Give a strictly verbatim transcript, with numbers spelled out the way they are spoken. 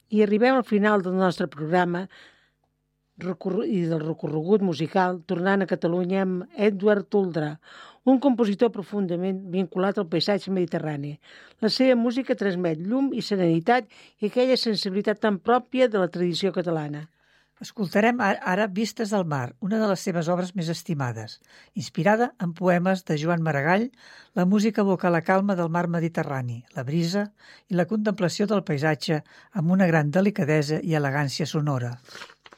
I arribem al final del nostre programa i del recorregut musical, tornant a Catalunya amb Edward Toldrà, un compositor profundament vinculat al paisatge mediterrani. La seva música transmet llum i serenitat i aquella sensibilitat tan pròpia de la tradició catalana. Escoltarem ara Vistes del mar, una de les seves obres més estimades. Inspirada en poemes de Joan Maragall, la música evoca la calma del mar Mediterrani, la brisa i la contemplació del paisatge amb una gran delicadesa i elegància sonora.